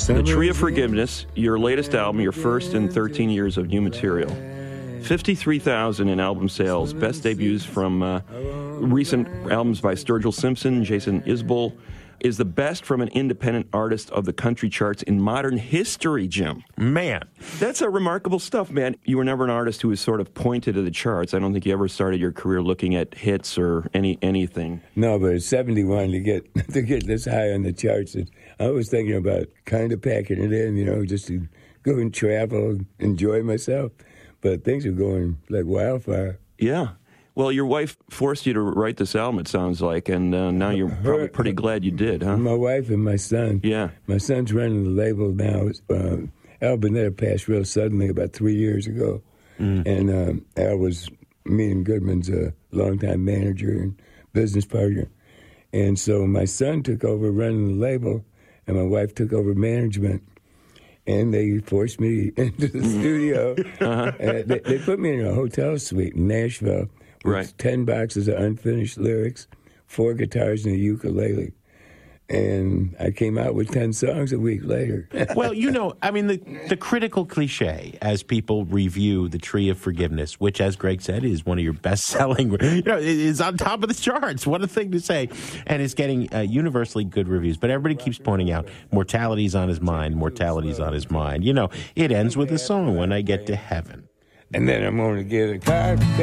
The Tree of Forgiveness, your latest album, your first in 13 years of new material. 53,000 in album sales, best debuts from recent albums by Sturgill Simpson, Jason Isbell, is the best from an independent artist of the country charts in modern history, Jim. Man. That's a remarkable stuff, man. You were never an artist who was sort of pointed to the charts. I don't think you ever started your career looking at hits or anything. No, but at 71 to get this high on the charts, I was thinking about kind of packing it in, just to go and travel, enjoy myself. But things are going like wildfire. Yeah. Well, your wife forced you to write this album, it sounds like, and now you're probably pretty glad you did, huh? My wife and my son. Yeah. My son's running the label now. Al Burnett passed real suddenly about 3 years ago. And Al was me and Goodman's longtime manager and business partner. And so my son took over running the label, and my wife took over management. And they forced me into the studio. And they put me in a hotel suite in Nashville. With 10 boxes of unfinished lyrics, 4 guitars, and a ukulele. And I came out with 10 songs a week later. Well, the critical cliche as people review The Tree of Forgiveness, which, as Greg said, is one of your best-selling, is on top of the charts. What a thing to say. And it's getting universally good reviews. But everybody keeps pointing out, mortality's on his mind, mortality's on his mind. It ends with a song, When I Get to Heaven. And then I'm going to get a car.